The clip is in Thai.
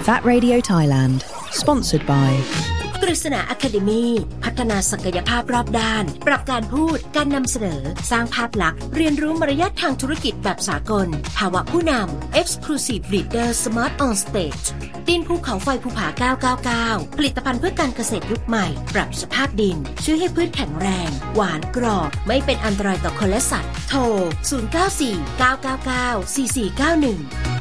That Radio Thailand Sponsored by กฤษณา Academy พัฒนาศักยภาพรอบด้านปรับการพูดการนำเสนอสร้างภาพลักษณ์เรียนรู้มารยาททางธุรกิจแบบสากลภาวะผู้นำ Exclusive Leader Smart on Stage ดินภูเขาไฟภูผา999ผลิตภัณฑ์เพื่อการเกษตรยุคใหม่ปรับสภาพดินช่วยให้พืชแข็งแรงหวานกรอบไม่เป็นอันตรายต่อคนและสัตว์โทร0949994491